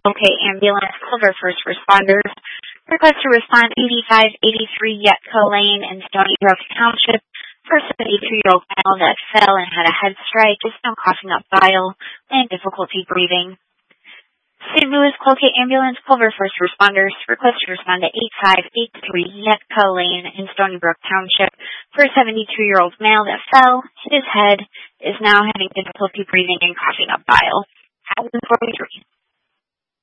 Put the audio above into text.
Okay, ambulance, Clover first responders. Request to respond 8583 Yetco Lane in Stony Brook Township for a 72-year-old male that fell and had a head strike, is now coughing up bile and difficulty breathing. St. Louis Cloquet Ambulance, Clover first responders. Request to respond to 8583 Yetco Lane in Stony Brook Township for a 72-year-old male that fell, hit his head, is now having difficulty breathing and coughing up bile. 43.